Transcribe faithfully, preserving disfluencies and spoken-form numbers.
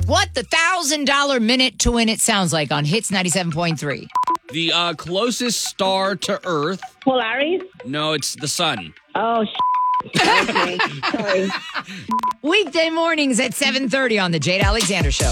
What the one thousand dollars minute to win it sounds like on Hits ninety-seven point three. The uh, closest star to Earth. Polaris? No, it's the sun. Oh, okay. Sorry. Weekday mornings at seven thirty on The Jade Alexander Show.